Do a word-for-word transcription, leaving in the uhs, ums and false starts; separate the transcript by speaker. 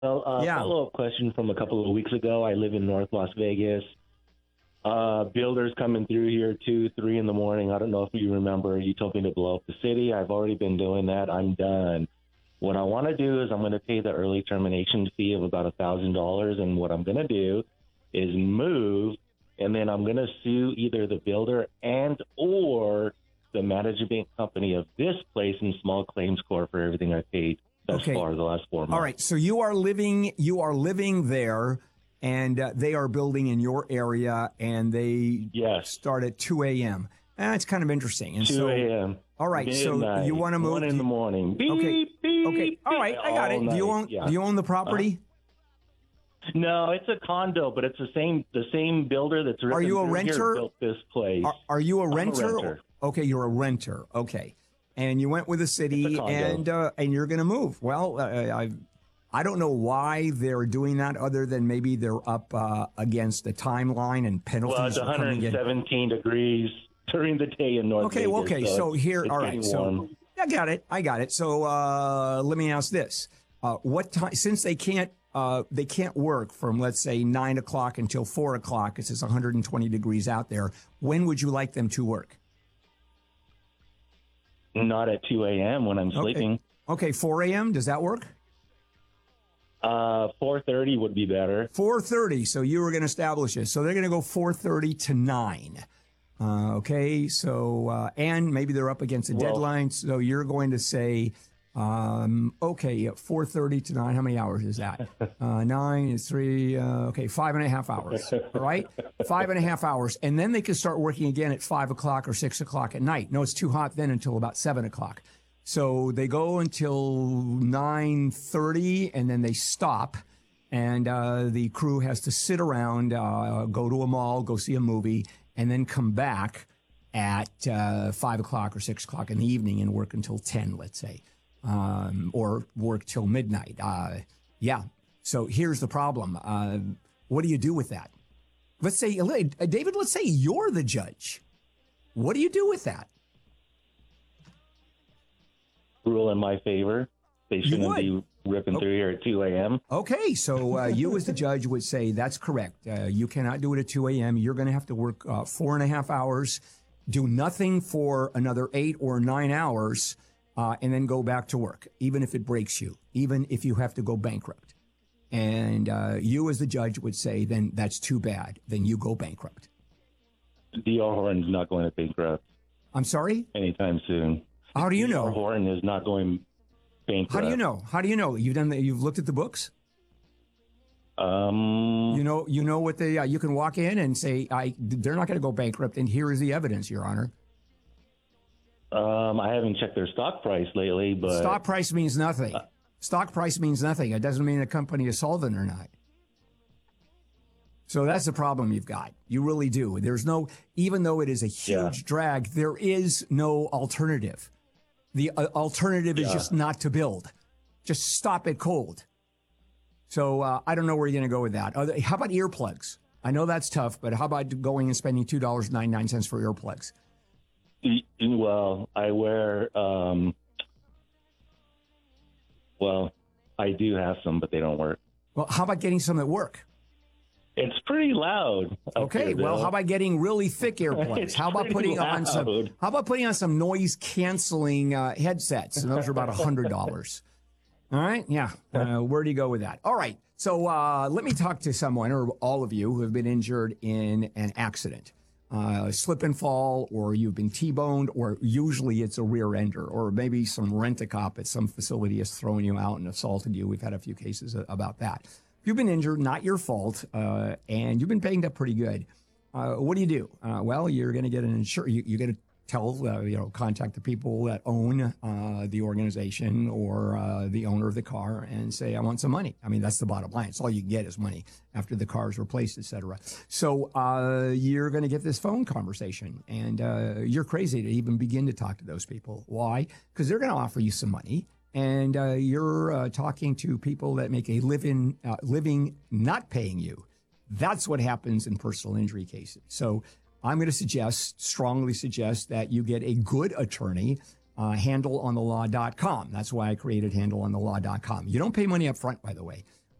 Speaker 1: Well, uh,
Speaker 2: Yeah.
Speaker 1: follow-up question from a couple of weeks ago. I live in North Las Vegas. Uh, builders coming through here two, three in the morning. I don't know if you remember. You told me to blow up the city. I've already been doing that. I'm done. What I want to do is I'm going to pay the early termination fee of about a thousand dollars, and what I'm going to do is move, and then I'm going to sue either the builder and or the management company of this place in small claims court for everything I paid thus
Speaker 2: Okay.
Speaker 1: far the last four months.
Speaker 2: All right. So you are living, you are living there, and uh, they are building in your area, and they
Speaker 1: Yes.
Speaker 2: start at two a.m. That's kind of interesting. And
Speaker 1: two
Speaker 2: so,
Speaker 1: a.m.
Speaker 2: all right. So
Speaker 1: midnight,
Speaker 2: you want to move
Speaker 1: one in the morning. Beep,
Speaker 2: Okay.
Speaker 1: beep,
Speaker 2: Okay. All right. I got
Speaker 1: all
Speaker 2: it. Do you
Speaker 1: night.
Speaker 2: own?
Speaker 1: Yeah.
Speaker 2: Do you own the property?
Speaker 1: No, it's a condo, but it's the same the same builder that's
Speaker 2: Are you a
Speaker 1: through here
Speaker 2: renter?
Speaker 1: built this place.
Speaker 2: Are, are you a
Speaker 1: I'm a
Speaker 2: renter?
Speaker 1: renter.
Speaker 2: Okay, you're a renter. Okay, and you went with the city,
Speaker 1: It's a condo.
Speaker 2: and uh, and you're going to move. Well, uh, I I don't know why they're doing that, other than maybe they're up uh, against the timeline and penalties.
Speaker 1: Well, it's
Speaker 2: are coming in.
Speaker 1: one hundred seventeen degrees during the day in North
Speaker 2: Okay,
Speaker 1: Vegas.
Speaker 2: well, okay. So
Speaker 1: it's-
Speaker 2: here,
Speaker 1: it's
Speaker 2: all right.
Speaker 1: getting
Speaker 2: So
Speaker 1: warm.
Speaker 2: I got it. I got it. So uh, let me ask this: uh, what time? Since they can't, uh, they can't work from, let's say, nine o'clock until four o'clock. Because it's one hundred twenty degrees out there. When would you like them to work?
Speaker 1: Not at two a.m. when I'm sleeping.
Speaker 2: Okay, four a.m. Does that work?
Speaker 1: Uh, four thirty would be better.
Speaker 2: four thirty. So you were going to establish this. So they're going to go four thirty to nine. Uh, okay. So, uh, and maybe they're up against a
Speaker 1: Well-
Speaker 2: deadline. So you're going to say, um, okay, four thirty to nine. How many hours is that? Uh, nine is three. Uh, okay. Five and a half hours. All right. Five and a half hours. And then they can start working again at five o'clock or six o'clock at night. No, it's too hot then until about seven o'clock. So they go until nine thirty, and then they stop, and uh, the crew has to sit around, uh, go to a mall, go see a movie, and then come back at uh, five o'clock or six o'clock in the evening and work until ten, let's say, um, or work till midnight. Uh, yeah. So here's the problem. Uh, what do you do with that? Let's say, uh, David, let's say you're the judge. What do you do with that?
Speaker 1: Rule in my favor. They shouldn't
Speaker 2: would.
Speaker 1: be ripping through here at two a.m.
Speaker 2: Okay, so uh, you as the judge would say that's correct. Uh, you cannot do it at two a.m. You're going to have to work uh, four and a half hours, do nothing for another eight or nine hours, uh, and then go back to work, even if it breaks you, even if you have to go bankrupt. And uh, you as the judge would say, then that's too bad. Then you go bankrupt.
Speaker 1: D R Horton's not going to bankrupt
Speaker 2: I'm sorry?
Speaker 1: anytime soon.
Speaker 2: How do you
Speaker 1: D R
Speaker 2: know?
Speaker 1: Horton is not going bankrupt.
Speaker 2: How do you know? How do you know? You've done the, you've looked at the books?
Speaker 1: Um,
Speaker 2: You know, you know what they, uh, you can walk in and say, I, they're not going to go bankrupt, and here is the evidence, Your Honor.
Speaker 1: um, I haven't checked their stock price lately, but
Speaker 2: Stock price means nothing. Stock price means nothing. It doesn't mean a company is solvent or not. So that's the problem you've got. You really do. There's no, even though it is a huge
Speaker 1: Yeah.
Speaker 2: drag, there is no alternative. The uh, alternative is
Speaker 1: Yeah.
Speaker 2: just not to build. Just stop it cold. So uh, I don't know where you're going to go with that. Other, how about earplugs? I know that's tough, but how about going and spending two dollars and ninety-nine cents for earplugs?
Speaker 1: Y- well, I wear. Um, well, I do have some, but they don't work.
Speaker 2: Well, how about getting some that work?
Speaker 1: It's pretty loud. up
Speaker 2: Okay,
Speaker 1: here,
Speaker 2: well,
Speaker 1: Bill.
Speaker 2: how about getting really thick earplugs?
Speaker 1: It's
Speaker 2: How about
Speaker 1: pretty
Speaker 2: putting on some?
Speaker 1: loud.
Speaker 2: How about putting on some noise canceling uh, headsets? And those are about a hundred dollars. All right, yeah. Uh, where do you go with that? All right, so uh, let me talk to someone or all of you who have been injured in an accident, uh, slip and fall, or you've been T-boned, or usually it's a rear ender, or maybe some rent-a-cop at some facility has thrown you out and assaulted you. We've had a few cases about that. If you've been injured, not your fault, uh, and you've been banged up pretty good, uh, what do you do? Uh, well, you're going to get an insurance. You, you're going to tell, uh, you know, contact the people that own uh, the organization or uh, the owner of the car and say, I want some money. I mean, that's the bottom line. It's all you get is money after the car is replaced, et cetera. So uh, you're going to get this phone conversation, and uh, you're crazy to even begin to talk to those people. Why? Because they're going to offer you some money. And uh, you're uh, talking to people that make a living, uh, living not paying you. That's what happens in personal injury cases. So I'm going to suggest, strongly suggest, that you get a good attorney, uh, handle on the law dot com. That's why I created handle on the law dot com. You don't pay money up front, by the way.